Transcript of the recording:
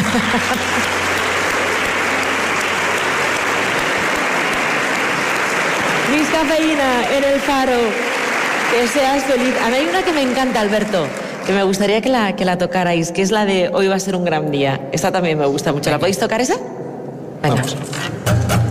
Miss Cafeína en El Faro. Que seas feliz. A mí hay una que me encanta, Alberto, que me gustaría que la tocarais, que es la de Hoy va a ser un gran día. Esta también me gusta mucho. ¿La podéis tocar esa? Venga. Vamos.